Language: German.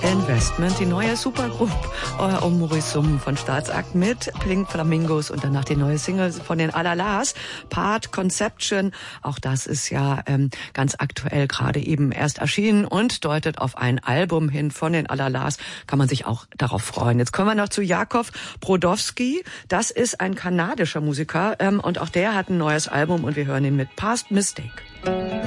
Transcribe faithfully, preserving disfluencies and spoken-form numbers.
Investment, die neue Supergroup äh, um Maurice Summ von Staatsakt mit Pink Flamingos und danach die neue Single von den Alalas, Part Conception. Auch das ist ja ähm, ganz aktuell gerade eben erst erschienen und deutet auf ein Album hin von den Alalas. Kann man sich auch darauf freuen. Jetzt kommen wir noch zu Jakov Brodowski. Das ist ein kanadischer Musiker ähm, und auch der hat ein neues Album und wir hören ihn mit Past Mistake.